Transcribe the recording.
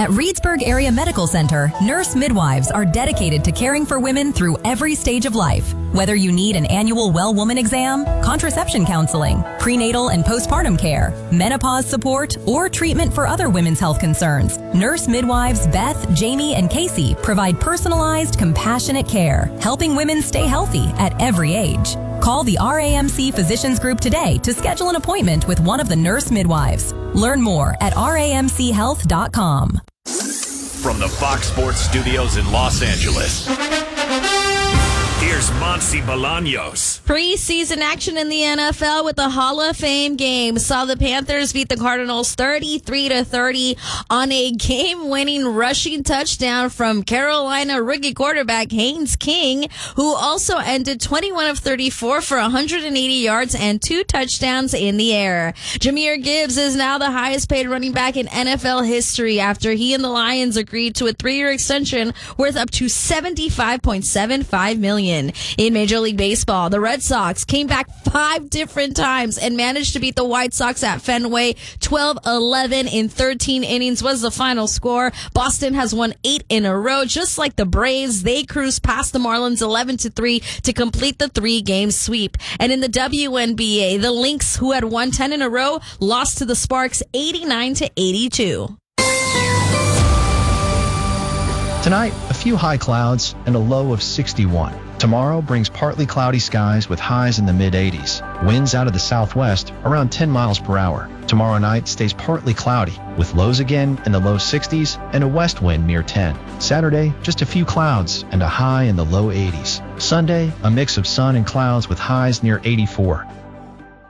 At Reedsburg Area Medical Center, nurse midwives are dedicated to caring for women through every stage of life. Whether you need an annual Well Woman exam, contraception counseling, prenatal and postpartum care, menopause support, or treatment for other women's health concerns, nurse midwives Beth, Jamie, and Casey provide personalized, compassionate care, helping women stay healthy at every age. Call the RAMC Physicians Group today to schedule an appointment with one of the nurse midwives. Learn more at ramchealth.com. From the Fox Sports Studios in Los Angeles, here's Monty Bolaños. Preseason action in the NFL with the Hall of Fame game saw the Panthers beat the Cardinals 33-30 on a game-winning rushing touchdown from Carolina rookie quarterback Haynes King, who also ended 21 of 34 for 180 yards and 2 touchdowns in the air. Jahmyr Gibbs is now the highest-paid running back in NFL history after he and the Lions agreed to a 3-year extension worth up to $75.75 million. In Major League Baseball, the Red Sox came back 5 different times and managed to beat the White Sox at Fenway. 12-11 in 13 innings was the final score. Boston has won 8 in a row. Just like the Braves, they cruised past the Marlins 11-3 to complete the 3-game sweep. And in the WNBA, the Lynx, who had won 10 in a row, lost to the Sparks 89-82. Tonight, a few high clouds and a low of 61. Tomorrow brings partly cloudy skies with highs in the mid-80s. Winds out of the southwest around 10 miles per hour. Tomorrow night stays partly cloudy with lows again in the low 60s and a west wind near 10. Saturday, just a few clouds and a high in the low 80s. Sunday, a mix of sun and clouds with highs near 84.